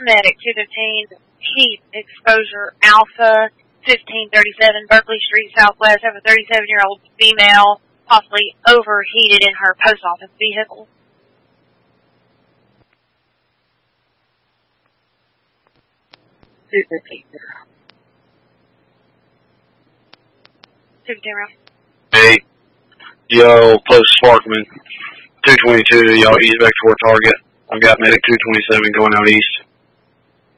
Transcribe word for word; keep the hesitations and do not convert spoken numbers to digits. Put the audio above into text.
paramedic two fifteen, heat exposure alpha fifteen thirty-seven, Berkeley Street Southwest, have a thirty-seven-year-old female possibly overheated in her post office vehicle. two fifteen. two fifteen, Ralph. Hey, yo, close Sparkman, two twenty-two, y'all east back toward Target. I've got medic two twenty-seven going out east.